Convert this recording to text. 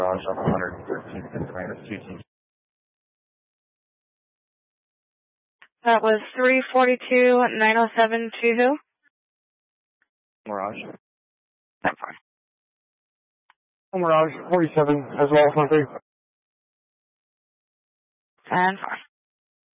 Mirage off 113th Pennsylvania, 2T. That was 342-907-2 Mirage. 10-4. Mirage 47 as well, 23. 10-4.